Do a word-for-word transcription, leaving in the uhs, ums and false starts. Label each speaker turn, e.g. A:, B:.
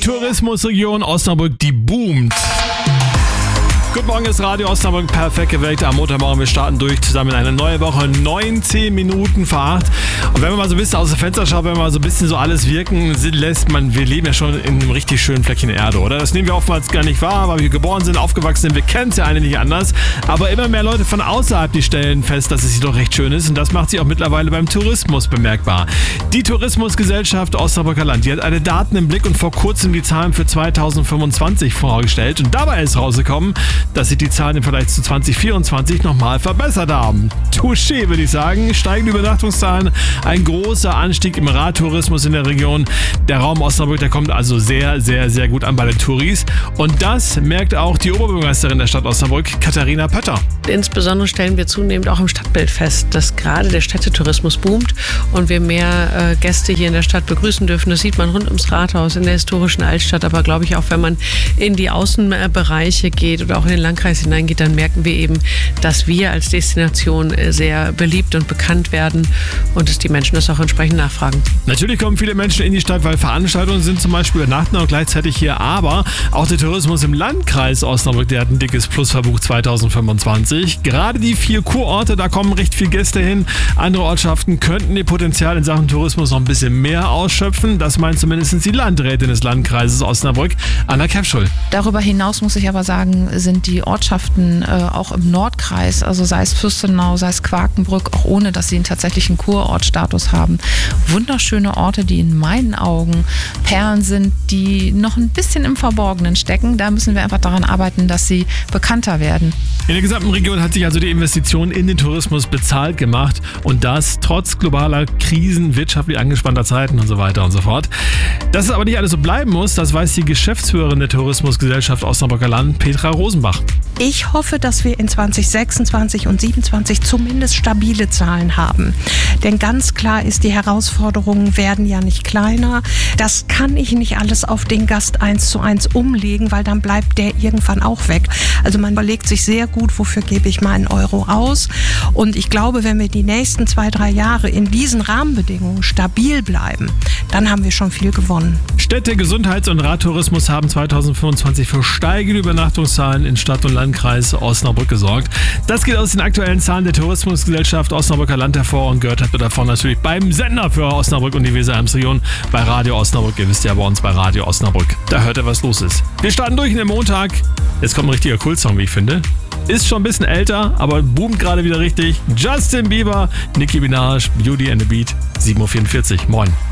A: Tourismusregion Osnabrück, die boomt. Guten Morgen, ist Radio Osnabrück perfekt geweckt am Montagmorgen. Wir starten durch zusammen in eine neue Woche, neunzehn Minuten vor acht. Und wenn man mal so ein bisschen aus dem Fenster schaut, wenn man mal so ein bisschen so alles wirken lässt, man, wir leben ja schon in einem richtig schönen Fleckchen Erde, oder? Das nehmen wir oftmals gar nicht wahr, weil wir geboren sind, aufgewachsen sind. Wir kennen es ja alle nicht anders. Aber immer mehr Leute von außerhalb, die stellen fest, dass es hier doch recht schön ist. Und das macht sich auch mittlerweile beim Tourismus bemerkbar. Die Tourismusgesellschaft Osnabrücker Land, die hat alle Daten im Blick und vor kurzem die Zahlen für zweitausendfünfundzwanzig vorgestellt. Und dabei ist rausgekommen, dass sich die Zahlen im Vergleich zu zwanzig vierundzwanzig nochmal verbessert haben. Touché, würde ich sagen. Steigende Übernachtungszahlen, ein großer Anstieg im Radtourismus in der Region. Der Raum Osnabrück, der kommt also sehr, sehr, sehr gut an bei den Touris. Und das merkt auch die Oberbürgermeisterin der Stadt Osnabrück, Katharina Pötter.
B: Insbesondere stellen wir zunehmend auch im Stadtbild fest, dass gerade der Städtetourismus boomt und wir mehr äh, Gäste hier in der Stadt begrüßen dürfen. Das sieht man rund ums Rathaus, in der historischen Altstadt, aber glaube ich auch, wenn man in die Außenbereiche geht oder auch in den Landkreis hineingeht, dann merken wir eben, dass wir als Destination sehr beliebt und bekannt werden und dass die Menschen das auch entsprechend nachfragen.
A: Natürlich kommen viele Menschen in die Stadt, weil Veranstaltungen sind, zum Beispiel übernachten auch gleichzeitig hier, aber auch der Tourismus im Landkreis Osnabrück, der hat ein dickes Plus verbucht zweitausendfünfundzwanzig. Gerade die vier Kurorte, da kommen recht viele Gäste hin. Andere Ortschaften könnten ihr Potenzial in Sachen Tourismus noch ein bisschen mehr ausschöpfen. Das meint zumindest die Landrätin des Landkreises Osnabrück, Anna Kepschul.
C: Darüber hinaus muss ich aber sagen, sind die Ortschaften äh, auch im Nordkreis, also sei es Fürstenau, sei es Quakenbrück, auch ohne, dass sie einen tatsächlichen Kurortstatus haben, wunderschöne Orte, die in meinen Augen Perlen sind, die noch ein bisschen im Verborgenen stecken. Da müssen wir einfach daran arbeiten, dass sie bekannter werden.
A: In der gesamten Region hat sich also die Investition in den Tourismus bezahlt gemacht und das trotz globaler Krisen, wirtschaftlich angespannter Zeiten und so weiter und so fort. Dass es aber nicht alles so bleiben muss, das weiß die Geschäftsführerin der Tourismusgesellschaft Osnabrücker Land, Petra Rosenbach.
D: Ich hoffe, dass wir in zwanzig sechsundzwanzig und siebenundzwanzig zumindest stabile Zahlen haben. Denn ganz klar ist, die Herausforderungen werden ja nicht kleiner. Das kann ich nicht alles auf den Gast eins zu eins umlegen, weil dann bleibt der irgendwann auch weg. Also man überlegt sich sehr gut, wofür gebe ich mal einen Euro aus. Und ich glaube, wenn wir die nächsten zwei, drei Jahre in diesen Rahmenbedingungen stabil bleiben, dann haben wir schon viel gewonnen.
A: Städte, Gesundheits- und Radtourismus haben zweitausendfünfundzwanzig für steigende Übernachtungszahlen in Stadt und Landkreis Osnabrück gesorgt. Das geht aus den aktuellen Zahlen der Tourismusgesellschaft Osnabrücker Land hervor und gehört hat davon natürlich beim Sender für Osnabrück und die Weser-Ems-Region bei Radio Osnabrück. Ihr wisst ja bei uns bei Radio Osnabrück. Da hört ihr, was los ist. Wir starten durch in den Montag. Jetzt kommt ein richtiger Kultsong, wie ich finde. Ist schon ein bisschen älter, aber boomt gerade wieder richtig. Justin Bieber, Nicki Minaj, Beauty and the Beat, sieben Uhr vierundvierzig. Moin.